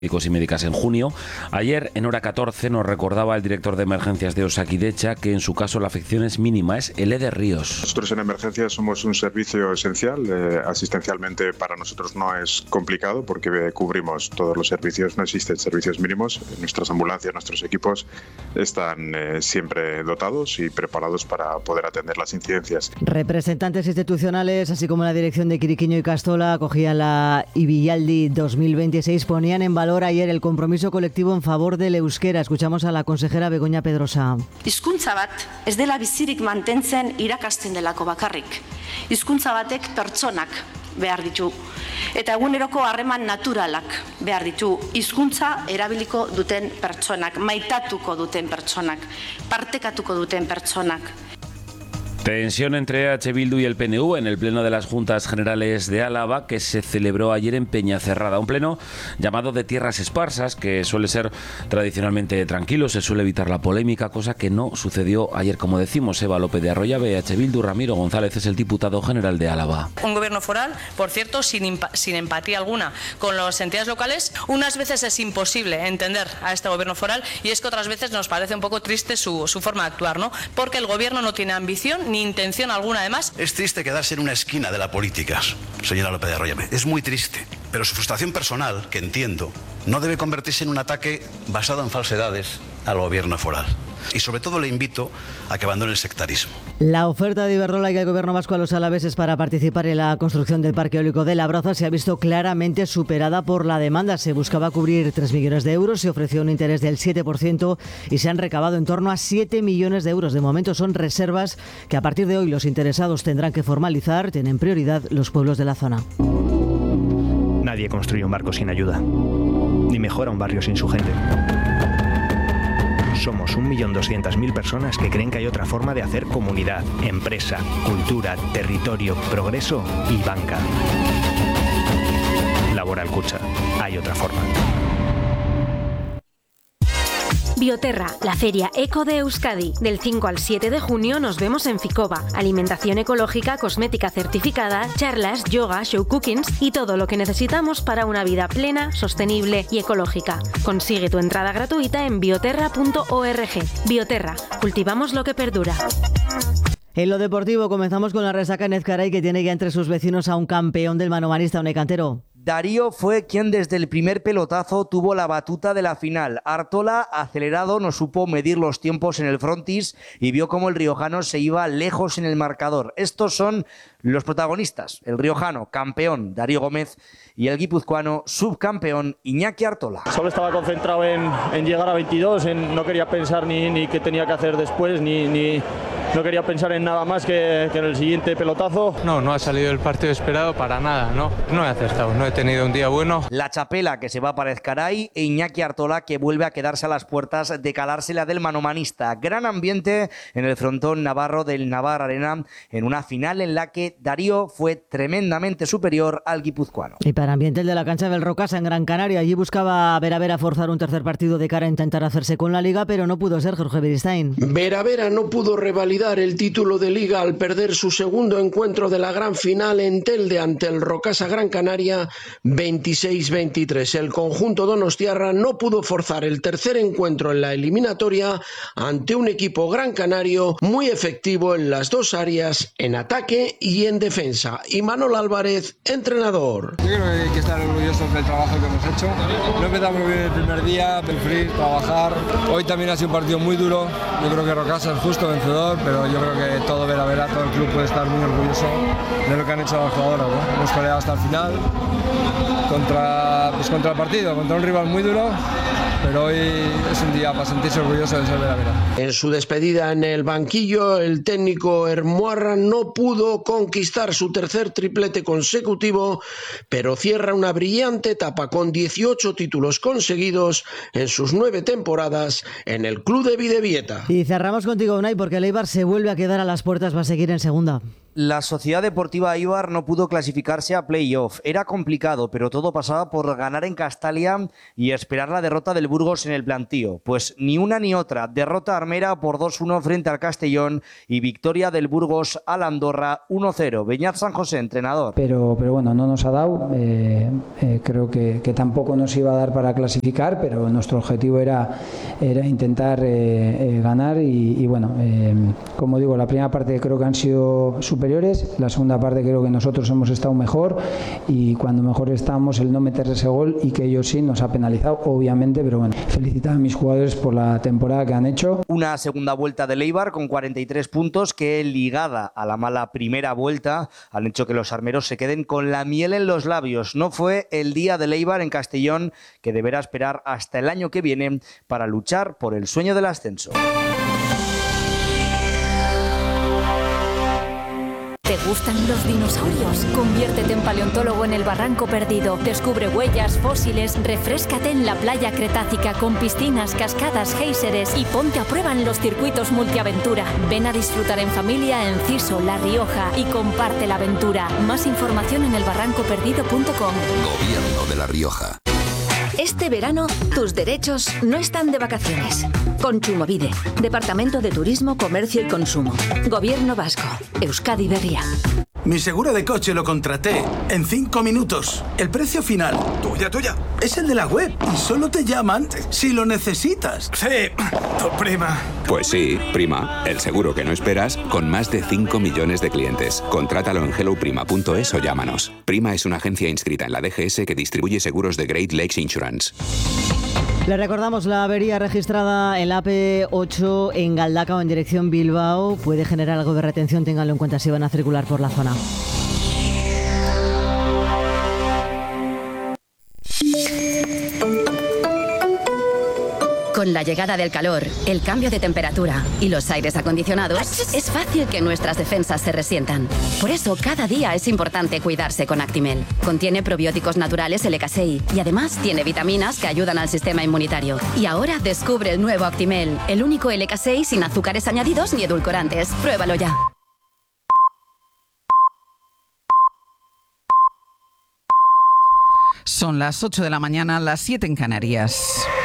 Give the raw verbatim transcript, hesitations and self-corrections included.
médicos y médicas en junio. Ayer, en hora catorce, nos recordaba el director de emergencias de Osakidecha que en su caso la afección es mínima. Es el Eder Ríos. Nosotros en emergencias somos un servicio esencial. Eh, asistencialmente para nosotros no es complicado porque cubrimos todos los servicios. No existen servicios mínimos. Nuestras ambulancias, nuestros equipos están eh, siempre dotados y preparados para poder atender las incidencias. Representantes institucionales, así como la dirección de Quiriquiño y Castola, acogían la Ibilaldi dos mil veintiséis, ponían en valor ayer el compromiso colectivo en favor del euskera. Escuchamos a la consejera Begoña Pedrosa. Hizkuntza bat ez dela bizirik mantentzen irakasten delako bakarrik. Hizkuntza batek pertsonak behar ditu eta eguneroko harreman naturalak behar ditu. Hizkuntza erabiliko duten pertsonak, maitatuko duten pertsonak, partekatuko duten pertsonak. Tensión entre H. Bildu y el P N V en el pleno de las Juntas Generales de Álava, que se celebró ayer en Peñacerrada. Un pleno llamado de tierras esparsas, que suele ser tradicionalmente tranquilo, se suele evitar la polémica, cosa que no sucedió ayer. Como decimos, Eva López de Arroyave, H. Bildu. Ramiro González es el diputado general de Álava. Un gobierno foral, por cierto, sin, sin empatía alguna con las entidades locales. Unas veces es imposible entender a este gobierno foral y es que otras veces nos parece un poco triste su, su forma de actuar, ¿no? Porque el gobierno no tiene ambición ni intención alguna, además. Es triste quedarse en una esquina de la política, señora López de Arroyave. Es muy triste. Pero su frustración personal, que entiendo, no debe convertirse en un ataque basado en falsedades al gobierno foral. Y sobre todo le invito a que abandone el sectarismo. La oferta de Iberdrola y el gobierno vasco a los alaveses para participar en la construcción del parque eólico de Labroza se ha visto claramente superada por la demanda. Se buscaba cubrir tres millones de euros, se ofreció un interés del siete por ciento y se han recabado en torno a siete millones de euros. De momento son reservas que a partir de hoy los interesados tendrán que formalizar. Tienen prioridad los pueblos de la zona. Nadie construye un barco sin ayuda, ni mejora un barrio sin su gente. Somos un millón doscientas mil personas que creen que hay otra forma de hacer comunidad, empresa, cultura, territorio, progreso y banca. Laboral Kutxa. Hay otra forma. Bioterra, la feria eco de Euskadi. Del cinco al siete de junio nos vemos en Ficoba. Alimentación ecológica, cosmética certificada, charlas, yoga, show cookings y todo lo que necesitamos para una vida plena, sostenible y ecológica. Consigue tu entrada gratuita en bioterra punto org. Bioterra, cultivamos lo que perdura. En lo deportivo comenzamos con la resaca en Ezcaray, que tiene ya entre sus vecinos a un campeón del manomanista, Unai Cantero. Darío fue quien desde el primer pelotazo tuvo la batuta de la final. Artola, acelerado, no supo medir los tiempos en el frontis y vio cómo el riojano se iba lejos en el marcador. Estos son los protagonistas: el riojano, campeón, Darío Gómez, y el guipuzcoano, subcampeón, Iñaki Artola. Solo estaba concentrado en, en llegar a veintidós, en, no quería pensar ni, ni qué tenía que hacer después, ni, ni no quería pensar en nada más que, que en el siguiente pelotazo. No, no ha salido el partido esperado para nada, no, no he acertado, no he tenido un día bueno. La Chapela, que se va para Ezcaray, e Iñaki Artola, que vuelve a quedarse a las puertas de calársela del manomanista. Gran ambiente en el frontón navarro del Navar Arena, en una final en la que Darío fue tremendamente superior al guipuzcoano. Y para ambiente el de la cancha del Rocasa en Gran Canaria. Allí buscaba Vera Vera forzar un tercer partido de cara a intentar hacerse con la Liga, pero no pudo ser. Jorge Beristain. Vera Vera no pudo revalidar el título de Liga al perder su segundo encuentro de la gran final en Telde ante el Rocasa Gran Canaria veintiséis veintitrés. El conjunto donostiarra no pudo forzar el tercer encuentro en la eliminatoria ante un equipo gran canario muy efectivo en las dos áreas, en ataque y en defensa. Y Manol Álvarez, entrenador. Yo creo que hay que estar orgullosos del trabajo que hemos hecho. No empezamos bien el primer día, sufrir, trabajar. Hoy también ha sido un partido muy duro. Yo creo que Rocasa es justo vencedor, pero yo creo que todo Vera Vera, todo el club puede estar muy orgulloso de lo que han hecho las jugadoras, ¿no? Hemos peleado hasta el final contra, pues contra el partido, contra un rival muy duro, pero hoy es un día para sentirse orgulloso de ser Vera Vera. En su despedida en el banquillo, el técnico Hermoarra no pudo conquistar su tercer triplete consecutivo, pero cierra una brillante etapa con dieciocho títulos conseguidos en sus nueve temporadas en el club de Bidebieta. Y cerramos contigo, Unai, porque el Eibar se vuelve a quedar a las puertas, va a seguir en segunda. La Sociedad Deportiva Eibar no pudo clasificarse a playoff. Era complicado, pero todo pasaba por ganar en Castalia y esperar la derrota del Burgos en el plantío. Pues ni una ni otra. Derrota armera por dos uno frente al Castellón y victoria del Burgos al Andorra uno cero. Beñat San José, entrenador. Pero, pero bueno, no nos ha dado. Eh, eh, creo que, que tampoco nos iba a dar para clasificar, pero nuestro objetivo era, era intentar eh, eh, ganar y, y bueno, eh, como digo, la primera parte creo que han sido superiores. La segunda parte creo que nosotros hemos estado mejor y cuando mejor estamos el no meter ese gol y que ellos sí nos ha penalizado, obviamente, pero bueno, felicitar a mis jugadores por la temporada que han hecho. Una segunda vuelta del Eibar con cuarenta y tres puntos que, ligada a la mala primera vuelta, han hecho que los armeros se queden con la miel en los labios. No fue el día del Eibar en Castellón, que deberá esperar hasta el año que viene para luchar por el sueño del ascenso. ¿Te gustan los dinosaurios? Conviértete en paleontólogo en el Barranco Perdido. Descubre huellas, fósiles, refréscate en la playa cretácica con piscinas, cascadas, géiseres y ponte a prueba en los circuitos multiaventura. Ven a disfrutar en familia en Ciso, La Rioja y comparte la aventura. Más información en el barranco perdido punto com. Gobierno de La Rioja. Este verano, tus derechos no están de vacaciones. Kontsumobide, Departamento de Turismo, Comercio y Consumo. Gobierno Vasco, Euskadi Berria. Mi seguro de coche lo contraté en cinco minutos. El precio final, tuya, tuya, es el de la web y solo te llaman si lo necesitas. Sí, tu prima. Pues sí, prima, el seguro que no esperas con más de cinco millones de clientes. Contrátalo en hello prima punto es o llámanos. Prima es una agencia inscrita en la D G S que distribuye seguros de Great Lakes Insurance. Le recordamos, la avería registrada en la A P ocho en Galdakao en dirección Bilbao puede generar algo de retención, ténganlo en cuenta si van a circular por la zona. Con la llegada del calor, el cambio de temperatura y los aires acondicionados, es fácil que nuestras defensas se resientan. Por eso, cada día es importante cuidarse con Actimel. Contiene probióticos naturales L K S I y además tiene vitaminas que ayudan al sistema inmunitario. Y ahora descubre el nuevo Actimel, el único L K S I sin azúcares añadidos ni edulcorantes. Pruébalo ya. Son las ocho de la mañana, las siete en Canarias.